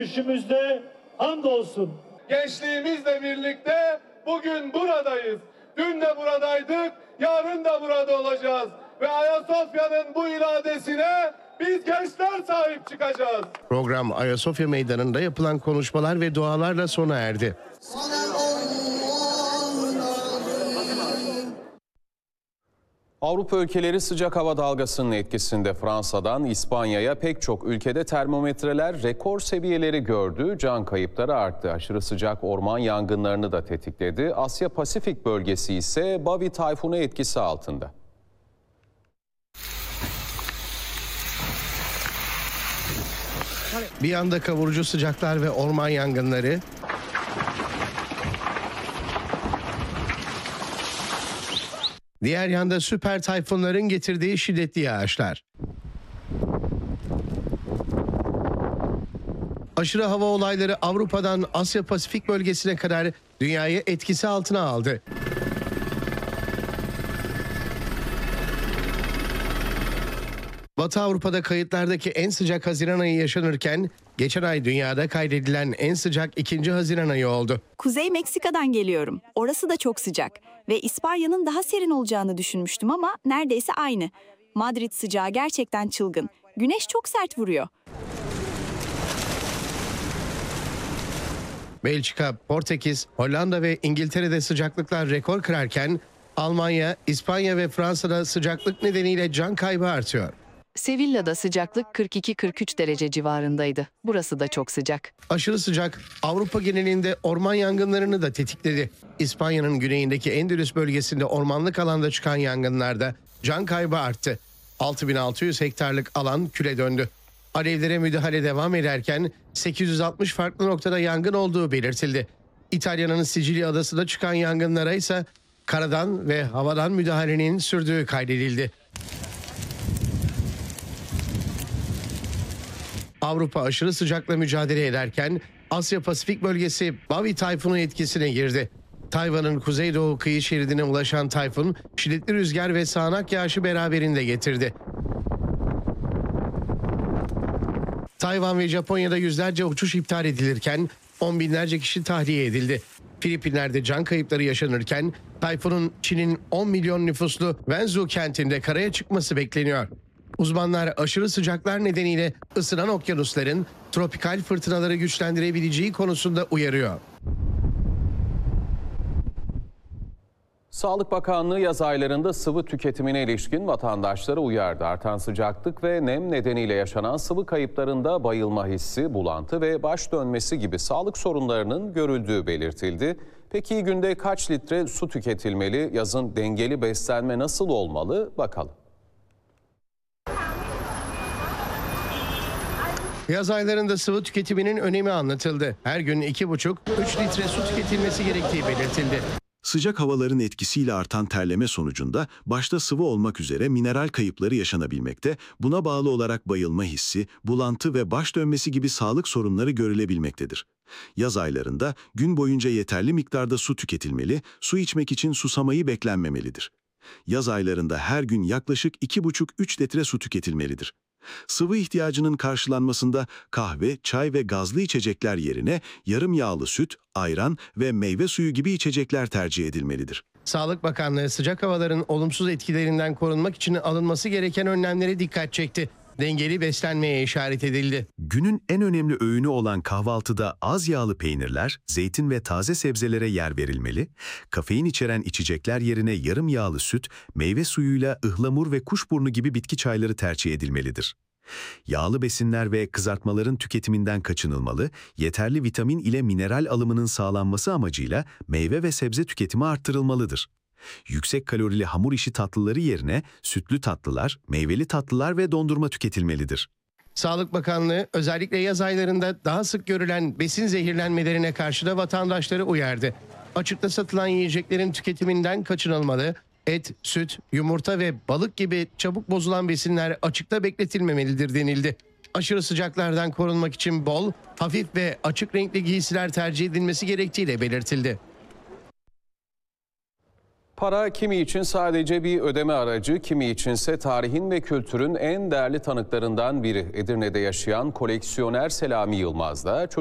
Düşümüzde hamdolsun. Gençliğimizle birlikte bugün buradayız. Dün de buradaydık, yarın da burada olacağız. Ve Ayasofya'nın bu iradesine biz gençler sahip çıkacağız. Program Ayasofya Meydanı'nda yapılan konuşmalar ve dualarla sona erdi. Avrupa ülkeleri sıcak hava dalgasının etkisinde Fransa'dan İspanya'ya pek çok ülkede termometreler rekor seviyeleri gördü. Can kayıpları arttı. Aşırı sıcak orman yangınlarını da tetikledi. Asya Pasifik bölgesi ise Bavi tayfunu etkisi altında. Bir yanda kavurucu sıcaklar ve orman yangınları, diğer yanda süper tayfunların getirdiği şiddetli yağışlar. Aşırı hava olayları Avrupa'dan Asya Pasifik bölgesine kadar dünyayı etkisi altına aldı. Batı Avrupa'da kayıtlardaki en sıcak Haziran ayı yaşanırken geçen ay dünyada kaydedilen en sıcak 2. Haziran ayı oldu. Kuzey Meksika'dan geliyorum. Orası da çok sıcak. Ve İspanya'nın daha serin olacağını düşünmüştüm ama neredeyse aynı. Madrid sıcağı gerçekten çılgın. Güneş çok sert vuruyor. Belçika, Portekiz, Hollanda ve İngiltere'de sıcaklıklar rekor kırarken Almanya, İspanya ve Fransa'da sıcaklık nedeniyle can kaybı artıyor. Sevilla'da sıcaklık 42-43 derece civarındaydı. Burası da çok sıcak. Aşırı sıcak Avrupa genelinde orman yangınlarını da tetikledi. İspanya'nın güneyindeki Endülüs bölgesinde ormanlık alanda çıkan yangınlarda can kaybı arttı. 6600 hektarlık alan küle döndü. Alevlere müdahale devam ederken 860 farklı noktada yangın olduğu belirtildi. İtalya'nın Sicilya adasında çıkan yangınlara ise karadan ve havadan müdahalenin sürdüğü kaydedildi. Avrupa aşırı sıcakla mücadele ederken Asya Pasifik bölgesi Bavi tayfunu etkisine girdi. Tayvan'ın kuzeydoğu kıyı şeridine ulaşan tayfun şiddetli rüzgar ve sağanak yağışı beraberinde getirdi. Tayvan ve Japonya'da yüzlerce uçuş iptal edilirken on binlerce kişi tahliye edildi. Filipinler'de can kayıpları yaşanırken tayfunun Çin'in 10 milyon nüfuslu Wenzhou kentinde karaya çıkması bekleniyor. Uzmanlar aşırı sıcaklar nedeniyle ısınan okyanusların tropikal fırtınaları güçlendirebileceği konusunda uyarıyor. Sağlık Bakanlığı yaz aylarında sıvı tüketimine ilişkin vatandaşları uyardı. Artan sıcaklık ve nem nedeniyle yaşanan sıvı kayıplarında bayılma hissi, bulantı ve baş dönmesi gibi sağlık sorunlarının görüldüğü belirtildi. Peki günde kaç litre su tüketilmeli? Yazın dengeli beslenme nasıl olmalı? Bakalım. Yaz aylarında sıvı tüketiminin önemi anlatıldı. Her gün 2,5-3 litre su tüketilmesi gerektiği belirtildi. Sıcak havaların etkisiyle artan terleme sonucunda başta sıvı olmak üzere mineral kayıpları yaşanabilmekte, buna bağlı olarak bayılma hissi, bulantı ve baş dönmesi gibi sağlık sorunları görülebilmektedir. Yaz aylarında gün boyunca yeterli miktarda su tüketilmeli, su içmek için susamayı beklenmemelidir. Yaz aylarında her gün yaklaşık 2,5-3 litre su tüketilmelidir. Sıvı ihtiyacının karşılanmasında kahve, çay ve gazlı içecekler yerine yarım yağlı süt, ayran ve meyve suyu gibi içecekler tercih edilmelidir. Sağlık Bakanlığı sıcak havaların olumsuz etkilerinden korunmak için alınması gereken önlemlere dikkat çekti. Dengeli beslenmeye işaret edildi. Günün en önemli öğünü olan kahvaltıda az yağlı peynirler, zeytin ve taze sebzelere yer verilmeli, kafein içeren içecekler yerine yarım yağlı süt, meyve suyuyla ıhlamur ve kuşburnu gibi bitki çayları tercih edilmelidir. Yağlı besinler ve kızartmaların tüketiminden kaçınılmalı, yeterli vitamin ile mineral alımının sağlanması amacıyla meyve ve sebze tüketimi arttırılmalıdır. Yüksek kalorili hamur işi tatlıları yerine sütlü tatlılar, meyveli tatlılar ve dondurma tüketilmelidir. Sağlık Bakanlığı özellikle yaz aylarında daha sık görülen besin zehirlenmelerine karşı da vatandaşları uyardı. Açıkta satılan yiyeceklerin tüketiminden kaçınılmalı, et, süt, yumurta ve balık gibi çabuk bozulan besinler açıkta bekletilmemelidir denildi. Aşırı sıcaklardan korunmak için bol, hafif ve açık renkli giysiler tercih edilmesi gerektiği de belirtildi. Para kimi için sadece bir ödeme aracı, kimi içinse tarihin ve kültürün en değerli tanıklarından biri. Edirne'de yaşayan koleksiyoner Selami Yılmaz da